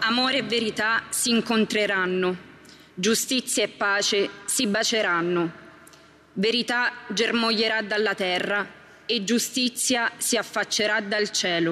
amore e verità si incontreranno, giustizia e pace si baceranno, verità germoglierà dalla terra e giustizia si affaccerà dal cielo.